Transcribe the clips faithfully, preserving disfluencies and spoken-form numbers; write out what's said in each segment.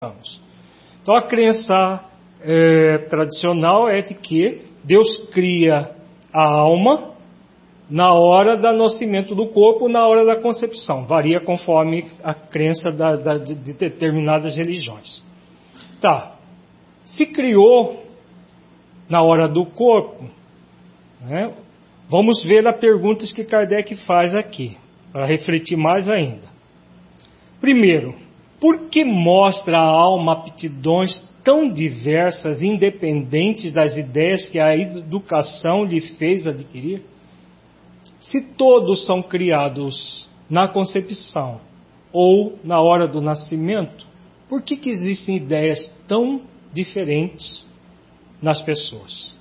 Então a crença é, tradicional é de que Deus cria a alma na hora do nascimento do corpo, na hora da concepção. Varia conforme a crença da, da, de determinadas religiões. Tá. Se criou na hora do corpo, né, vamos ver as perguntas que Kardec faz aqui, para refletir mais ainda. Primeiro, por que mostra a alma aptidões tão diversas, independentes das ideias que a educação lhe fez adquirir? Se todos são criados na concepção ou na hora do nascimento, por que, que existem ideias tão diferentes nas pessoas?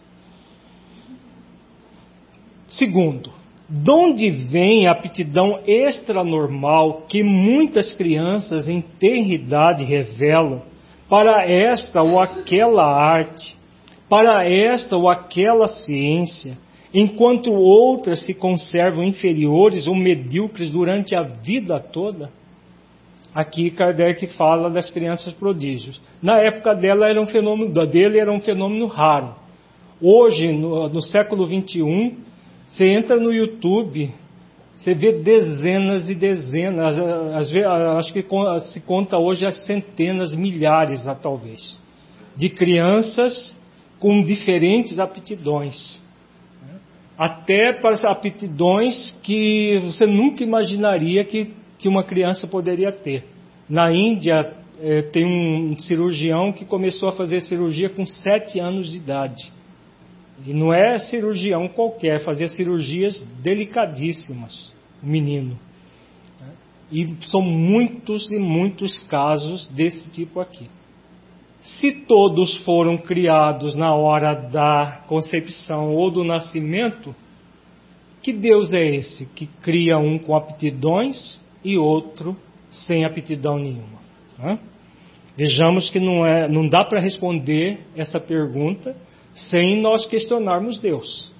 Segundo, de onde vem a aptidão extranormal que muitas crianças em tenra idade revelam para esta ou aquela arte, para esta ou aquela ciência, enquanto outras se conservam inferiores ou medíocres durante a vida toda? Aqui Kardec fala das crianças prodígios. Na época dela era um fenômeno, dele era um fenômeno raro. Hoje, no, no século vinte e um, você entra no YouTube, você vê dezenas e dezenas, às vezes, acho que se conta hoje as centenas, milhares, talvez, de crianças com diferentes aptidões. Até para as aptidões que você nunca imaginaria que, que uma criança poderia ter. Na Índia, eh, tem um cirurgião que começou a fazer cirurgia com sete anos de idade. E não é cirurgião qualquer, fazia cirurgias delicadíssimas, o menino. E são muitos e muitos casos desse tipo aqui. Se todos foram criados na hora da concepção ou do nascimento, que Deus é esse que cria um com aptidões e outro sem aptidão nenhuma? Né? Vejamos que não, é, não dá para responder essa pergunta sem nós questionarmos Deus.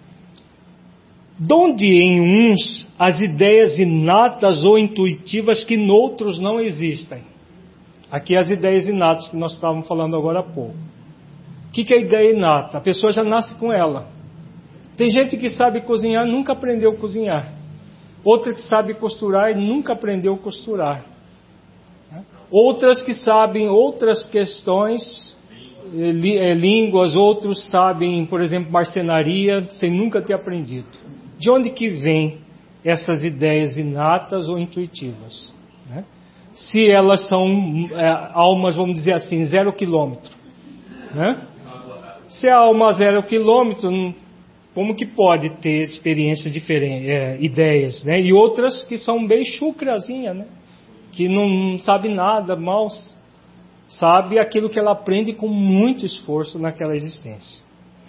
Donde em uns as ideias inatas ou intuitivas que noutros não existem? Aqui as ideias inatas que nós estávamos falando agora há pouco. O que, que é ideia inata? A pessoa já nasce com ela. Tem gente que sabe cozinhar e nunca aprendeu a cozinhar. Outra que sabe costurar e nunca aprendeu a costurar. Outras que sabem outras questões, línguas, outros sabem, por exemplo, marcenaria, sem nunca ter aprendido. De onde que vêm essas ideias inatas ou intuitivas? Né? Se elas são é, almas, vamos dizer assim, zero quilômetro. Né? Se a alma zero quilômetro, como que pode ter experiências diferentes, é, ideias, né? E outras que são bem chucrazinha, né? Que não sabe nada, mal sabe aquilo que ela aprende com muito esforço naquela existência.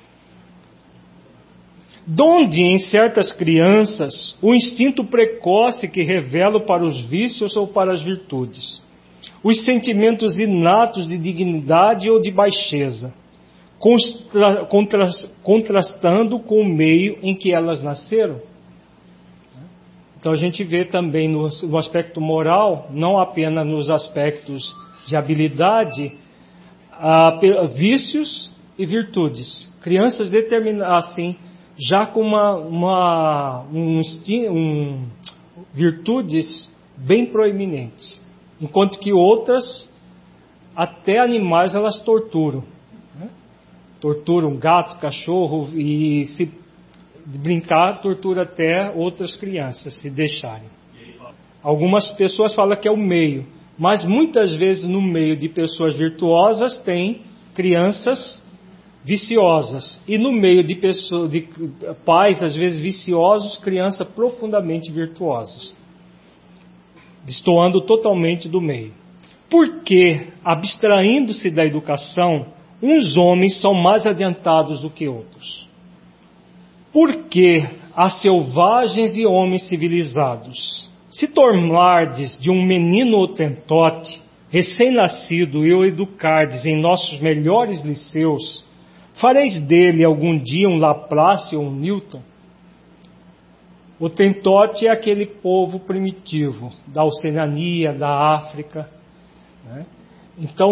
Donde em certas crianças o instinto precoce que revela para os vícios ou para as virtudes, os sentimentos inatos de dignidade ou de baixeza, contra, contra, contrastando com o meio em que elas nasceram? Então a gente vê também no, no aspecto moral, não apenas nos aspectos de habilidade, a, vícios e virtudes. Crianças determinadas assim, já com uma, uma um, um, virtudes bem proeminentes, enquanto que outras, até animais, elas torturam. Né? Torturam gato, cachorro, e se brincar, tortura até outras crianças, se deixarem. Algumas pessoas falam que é o meio, mas muitas vezes no meio de pessoas virtuosas tem crianças viciosas, e no meio de, pessoas, de pais, às vezes viciosos, crianças profundamente virtuosas, destoando totalmente do meio. Porque, abstraindo-se da educação, uns homens são mais adiantados do que outros? Porque há selvagens e homens civilizados, se tornardes de um menino hotentote, recém-nascido, e o educardes em nossos melhores liceus, fareis dele algum dia um Laplace ou um Newton? O Hotentote é aquele povo primitivo da Oceania, da África, né? Então,